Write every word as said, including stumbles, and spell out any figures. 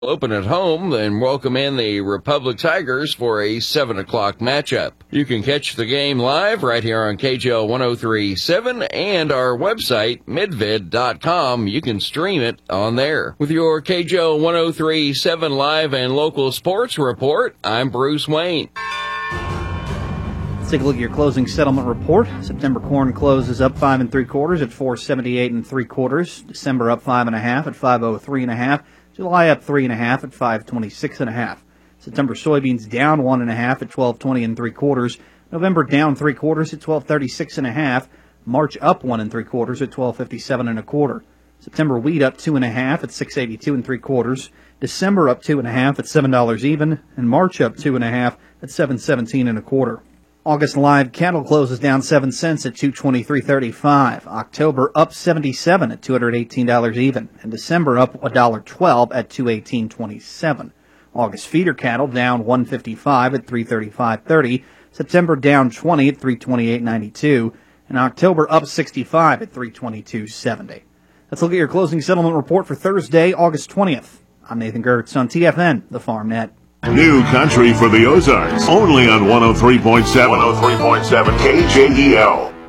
Open at home and welcome in the Republic Tigers for a seven o'clock matchup. You can catch the game live right here on K J O one oh three point seven and our website, midvid dot com. You can stream it on there. With your K J O one oh three point seven live and local sports report, I'm Bruce Wayne. Let's take a look at your closing settlement report. September corn closes up five and three quarters at four seventy-eight and three quarters. December up five and a half at five oh three and a half. July up three and a half at five twenty-six and a half. September soybeans down one and a half at twelve twenty and three quarters. November down three quarters at twelve thirty-six and a half. March up one and three quarters at twelve fifty-seven and a quarter. September wheat up two and a half at six eighty-two and three quarters. December up two and a half at seven dollars even, and March up two and a half at seven seventeen and a quarter. August live cattle closes down seven cents at two twenty-three thirty-five. October up seventy-seven at two hundred eighteen dollars even, and December up one dollar twelve at two eighteen twenty-seven. August feeder cattle down one fifty-five at three thirty-five thirty. September down twenty at three twenty-eight ninety-two, and October up sixty-five at three twenty-two seventy. Let's look at your closing settlement report for Thursday, August twentieth. I'm Nathan Gertz on T F N, the Farm Net. New country for the Ozarks, only on one oh three point seven. one oh three point seven K J E L.